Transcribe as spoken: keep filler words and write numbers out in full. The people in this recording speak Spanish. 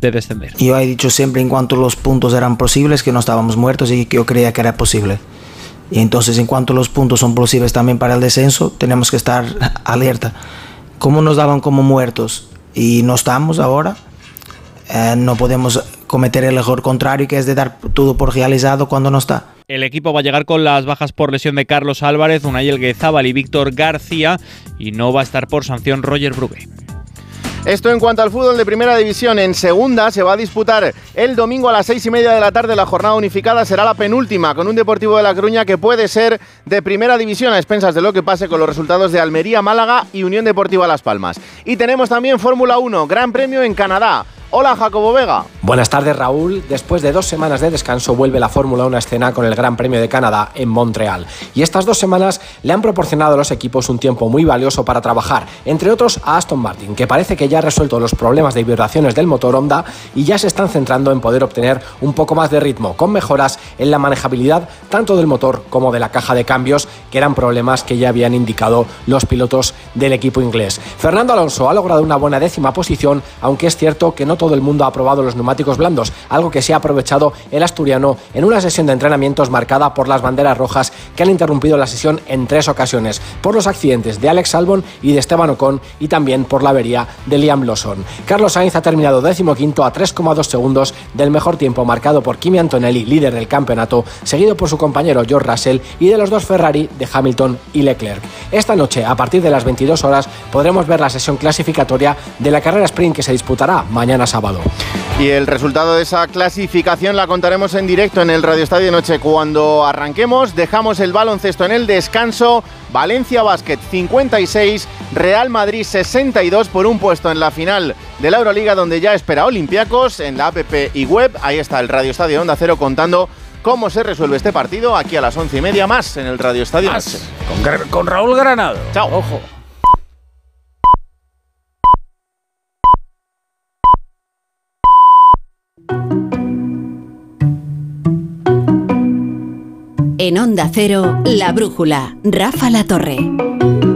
de descender. Yo he dicho siempre, en cuanto los puntos eran posibles, que no estábamos muertos y que yo creía que era posible. Y entonces, en cuanto los puntos son posibles también para el descenso, tenemos que estar alerta. Como nos daban como muertos y no estamos ahora, eh, no podemos cometer el error contrario, que es de dar todo por realizado cuando no está. El equipo va a llegar con las bajas por lesión de Carlos Álvarez, Unai Elguezábal y Víctor García, y no va a estar por sanción Roger Brugué. Esto en cuanto al fútbol de primera división. En segunda se va a disputar el domingo a las seis y media de la tarde. La jornada unificada será la penúltima, con un Deportivo de La Coruña que puede ser de primera división, a expensas de lo que pase con los resultados de Almería, Málaga y Unión Deportiva Las Palmas. Y tenemos también Fórmula uno, Gran Premio en Canadá. Hola, Jacobo Vega. Buenas tardes, Raúl. Después de dos semanas de descanso vuelve la Fórmula uno a escena con el Gran Premio de Canadá en Montreal. Y estas dos semanas le han proporcionado a los equipos un tiempo muy valioso para trabajar, entre otros a Aston Martin, que parece que ya ha resuelto los problemas de vibraciones del motor Honda y ya se están centrando en poder obtener un poco más de ritmo, con mejoras en la manejabilidad tanto del motor como de la caja de cambios, que eran problemas que ya habían indicado los pilotos del equipo inglés. Fernando Alonso ha logrado una buena décima posición, aunque es cierto que no todo el mundo ha probado los neumáticos blandos, algo que se ha aprovechado el asturiano en una sesión de entrenamientos marcada por las banderas rojas que han interrumpido la sesión en tres ocasiones, por los accidentes de Alex Albon y de Esteban Ocon, y también por la avería de Liam Lawson. Carlos Sainz ha terminado decimoquinto a tres coma dos segundos del mejor tiempo marcado por Kimi Antonelli, líder del campeonato, seguido por su compañero George Russell, y de los dos Ferrari de Hamilton y Leclerc. Esta noche, a partir de las veintidós horas, podremos ver la sesión clasificatoria de la carrera sprint que se disputará mañana sábado. Y el resultado de esa clasificación la contaremos en directo en el Radio Estadio Noche. Cuando arranquemos, dejamos el baloncesto en el descanso. Valencia Basket cincuenta y seis, Real Madrid sesenta y dos por un puesto en la final de la Euroliga, donde ya espera Olympiacos en la app y web. Ahí está el Radio Estadio Onda Cero contando cómo se resuelve este partido aquí a las once y media, más en el Radio Estadio Noche. Con, con Raúl Granado. Chao. Ojo. En Onda Cero, La Brújula, Rafa La Torre.